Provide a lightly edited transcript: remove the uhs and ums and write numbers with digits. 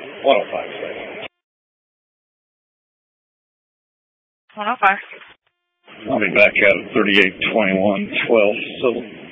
105 station. 105. I'll be back out at 3821 12. So